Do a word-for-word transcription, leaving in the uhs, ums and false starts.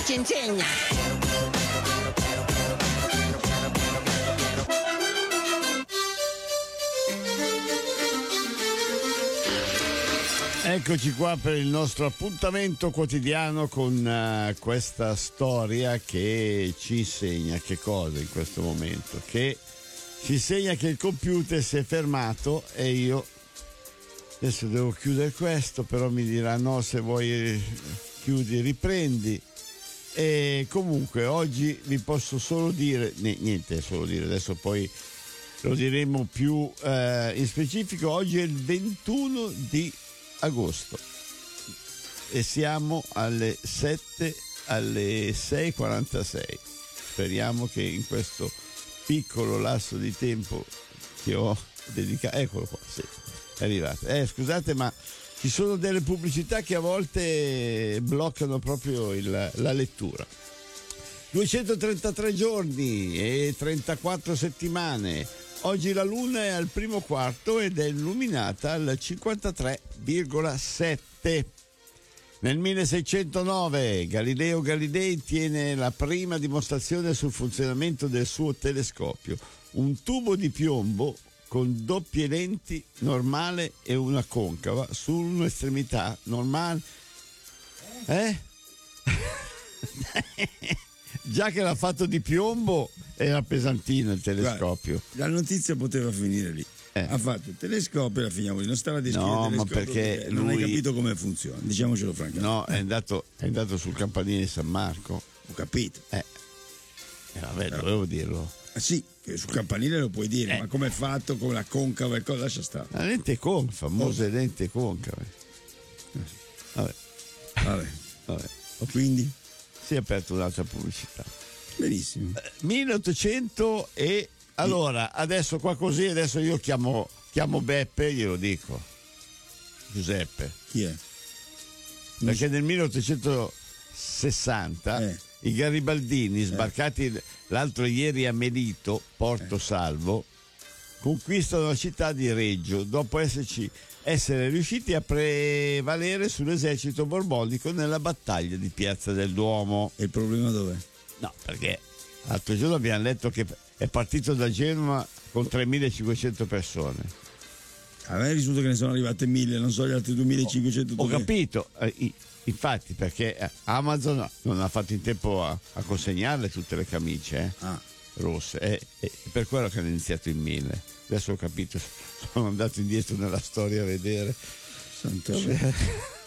ci insegna. Eccoci qua per il nostro appuntamento quotidiano con uh, questa storia che ci insegna che cosa in questo momento? Che ci insegna che il computer si è fermato e io adesso devo chiudere questo, però mi dirà no, se vuoi chiudi riprendi. E comunque oggi vi posso solo dire niente, solo dire, adesso poi lo diremo più eh, in specifico. Oggi è il ventuno di agosto e siamo alle sette alle sei e quarantasei. Speriamo che in questo piccolo lasso di tempo che ho dedicato, eccolo qua, sì, è arrivato. Eh, scusate, ma ci sono delle pubblicità che a volte bloccano proprio il, la lettura. duecentotrentatré giorni e trentaquattro settimane. Oggi la Luna è al primo quarto ed è illuminata al cinquantatré virgola sette. Nel milleseicentonove Galileo Galilei tiene la prima dimostrazione sul funzionamento del suo telescopio, un tubo di piombo con doppie lenti normale e una concava su un'estremità normale. Eh? Già che l'ha fatto di piombo era pesantino il telescopio. Guarda, la notizia poteva finire lì. Eh. Ha fatto il telescopio e la finiamo lì. Non stava a descrivere no, il telescopio ma perché, perché lui... non hai capito come funziona, diciamocelo francamente. No, è andato, è andato sul campanile di San Marco. Ho capito. Eh, eh vabbè, Però... dovevo dirlo. Ah sì, che sul campanile lo puoi dire, eh. ma come è fatto, con la concava e cosa, lascia stare. La lente concava, famose oh. lente concave. Vabbè. Vabbè. Vabbè. Quindi? Si è aperta un'altra pubblicità. Benissimo. Eh, milleottocento e allora, adesso qua così, adesso io chiamo, chiamo Beppe e glielo dico. Giuseppe. Chi è? Perché nel milleottocentosessanta eh. i garibaldini, sbarcati eh. l'altro ieri a Melito, Porto eh. Salvo, conquistano la città di Reggio dopo esserci, essere riusciti a prevalere sull'esercito borbonico nella battaglia di Piazza del Duomo. E il problema dov'è? No, perché l'altro giorno abbiamo letto che è partito da Genova con tremilacinquecento persone. A me risulta che ne sono arrivate mille, non so gli altri duemilacinquecento. Ho, ho capito, eh, infatti, perché Amazon non ha fatto in tempo a, a consegnarle tutte le camicie eh, ah. rosse, e eh, eh, per quello che hanno iniziato in mille. Adesso ho capito, sono andato indietro nella storia a vedere. Santo